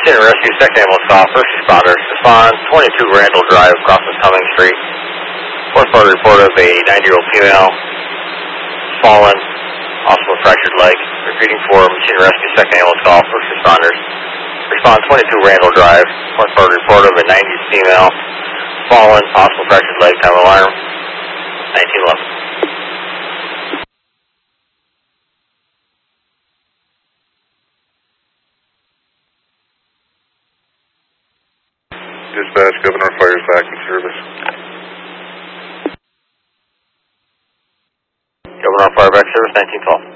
Machine and Rescue, second ambulance call, first responders. Respond 22 Randall Drive, Crossing Cumming Street. Fourth party report of a 90-year-old female fallen, also a fractured leg. Repeating for Machine and Rescue, second ambulance call, first responders. Respond 22 Randall Drive, fourth party report of a 90s female fallen, possible fractured leg. Time of alarm 1911. Dispatch, Governor Fires back in service. Governor Fire back service, 1912.